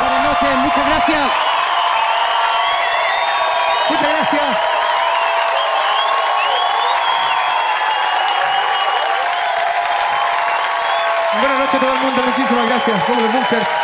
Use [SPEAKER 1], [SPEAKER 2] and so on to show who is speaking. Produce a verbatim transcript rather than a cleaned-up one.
[SPEAKER 1] Buenas noches, muchas gracias.
[SPEAKER 2] Muchas gracias. Buenas noches a todo el mundo, muchísimas gracias. Somos los Bunkers.